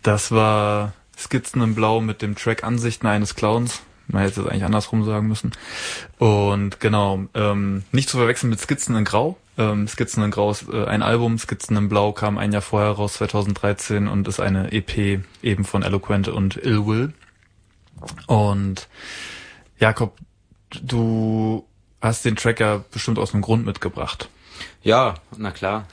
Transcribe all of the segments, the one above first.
Das war Skizzen in Blau mit dem Track Ansichten eines Clowns. Man hätte es eigentlich andersrum sagen müssen. Und genau, nicht zu verwechseln mit Skizzen in Grau. Skizzen in Grau ist ein Album, Skizzen in Blau kam ein Jahr vorher raus, 2013, und ist eine EP eben von Eloquent und Ill Will. Und Jakob, du hast den Track ja bestimmt aus einem Grund mitgebracht. Ja, na klar.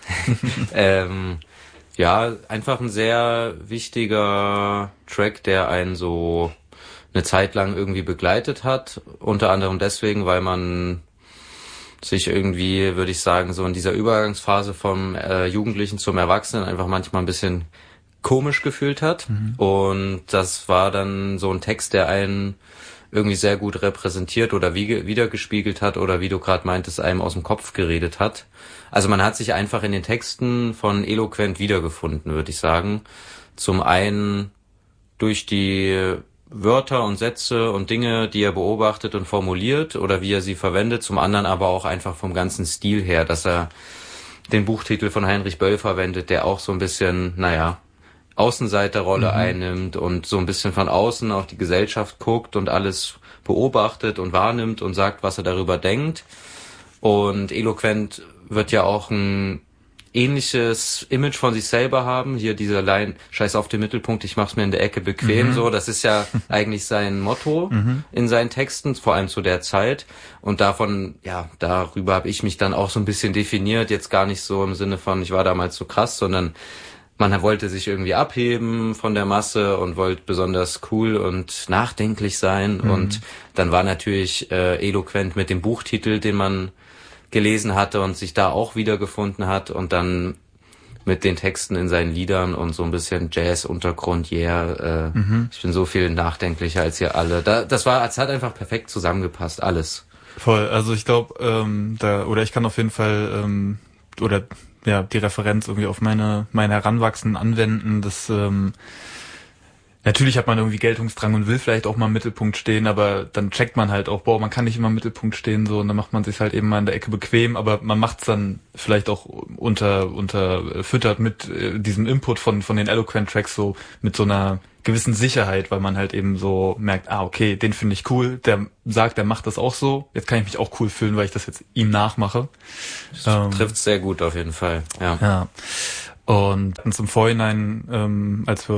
Ja, einfach ein sehr wichtiger Track, der einen so eine Zeit lang irgendwie begleitet hat. Unter anderem deswegen, weil man sich irgendwie, würde ich sagen, so in dieser Übergangsphase vom Jugendlichen zum Erwachsenen einfach manchmal ein bisschen komisch gefühlt hat. Und das war dann so ein Text, der einen irgendwie sehr gut repräsentiert oder wiedergespiegelt hat oder wie du gerade meintest, einem aus dem Kopf geredet hat. Also man hat sich einfach in den Texten von Eloquent wiedergefunden, würde ich sagen. Zum einen durch die Wörter und Sätze und Dinge, die er beobachtet und formuliert oder wie er sie verwendet, zum anderen aber auch einfach vom ganzen Stil her, dass er den Buchtitel von Heinrich Böll verwendet, der auch so ein bisschen, Außenseiterrolle einnimmt und so ein bisschen von außen auf die Gesellschaft guckt und alles beobachtet und wahrnimmt und sagt, was er darüber denkt. Und Eloquent wird ja auch ein ähnliches Image von sich selber haben. Hier dieser Line, scheiß auf den Mittelpunkt, ich mach's mir in der Ecke bequem, so. Das ist ja eigentlich sein Motto in seinen Texten, vor allem zu der Zeit. Und darüber habe ich mich dann auch so ein bisschen definiert, jetzt gar nicht so im Sinne von, ich war damals so krass, sondern man wollte sich irgendwie abheben von der Masse und wollte besonders cool und nachdenklich sein. Und dann war natürlich Eloquent mit dem Buchtitel, den man gelesen hatte und sich da auch wiedergefunden hat, und dann mit den Texten in seinen Liedern und so ein bisschen Jazz, Untergrund, ich bin so viel nachdenklicher als ihr alle. Es hat einfach perfekt zusammengepasst, alles. Voll, also ich glaube, ich kann auf jeden Fall die Referenz irgendwie auf mein Heranwachsen anwenden. Das natürlich hat man irgendwie Geltungsdrang und will vielleicht auch mal im Mittelpunkt stehen, aber dann checkt man halt auch, man kann nicht immer im Mittelpunkt stehen, so, und dann macht man sich halt eben mal in der Ecke bequem, aber man macht's dann vielleicht auch unterfüttert mit diesem Input von den Eloquent Tracks, so mit so einer gewissen Sicherheit, weil man halt eben so merkt, okay, den finde ich cool, der sagt, der macht das auch so, jetzt kann ich mich auch cool fühlen, weil ich das jetzt ihm nachmache. Das trifft sehr gut auf jeden Fall, ja. Ja. Und zum Vorhinein, als wir